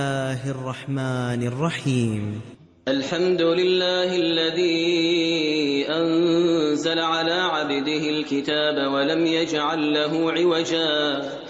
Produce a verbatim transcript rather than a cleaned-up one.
الله الرحمن الرحيم. الحمد لله الذي أنزل على عبده الكتاب ولم يجعل له عوجا